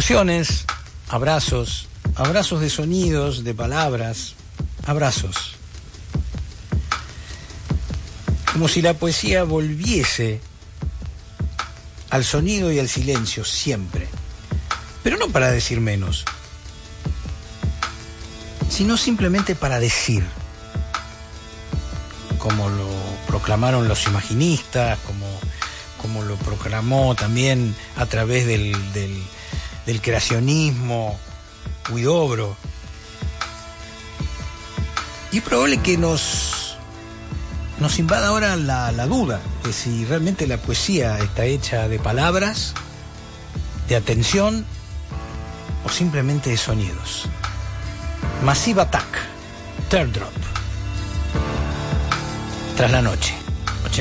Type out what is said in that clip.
Emociones, abrazos, abrazos de sonidos, de palabras, abrazos. Como si la poesía volviese al sonido y al silencio siempre, pero no para decir menos, sino simplemente para decir, como lo proclamaron los imaginistas, como lo proclamó también a través del creacionismo Huidobro. Y es probable que nos invada ahora la duda de si realmente la poesía está hecha de palabras, de atención o simplemente de sonidos. Massive Attack, Teardrop, Tras la noche.